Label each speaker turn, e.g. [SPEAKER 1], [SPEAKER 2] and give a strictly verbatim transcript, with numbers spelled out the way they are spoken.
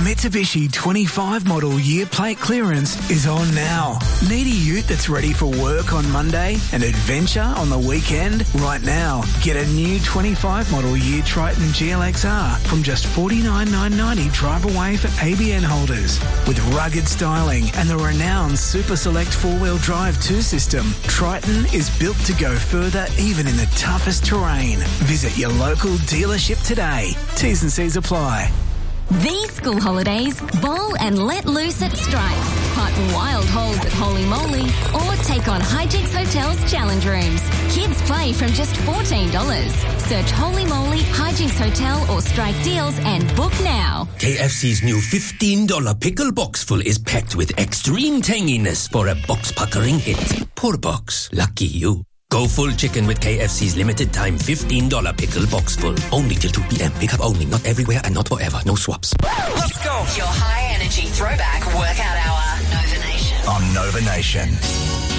[SPEAKER 1] Mitsubishi twenty-five model year plate clearance is on now. Need a ute that's ready for work on Monday and adventure on the weekend? Right now, get a new twenty-five model year Triton G L X R from just forty-nine thousand nine hundred ninety dollars drive away for A B N holders. With rugged styling and the renowned Super Select four-wheel drive two system, Triton is built to go further even in the toughest terrain. Visit your local dealership today. T's and C's apply.
[SPEAKER 2] These school holidays, bowl and let loose at Stripe. Putt wild holes at Holy Moly or take on Hijinks Hotel's challenge rooms. Kids play from just fourteen dollars. Search Holy Moly, Hijinks Hotel or Strike deals and book now.
[SPEAKER 3] K F C's new fifteen dollars pickle box full is packed with extreme tanginess for a box-puckering hit. Poor box. Lucky you. Go full chicken with K F C's limited time fifteen dollars pickle box full. Only till two p.m. Pick up only. Not everywhere and not forever. No swaps.
[SPEAKER 4] Let's go. Your high energy throwback workout hour. Nova Nation.
[SPEAKER 5] On Nova Nation.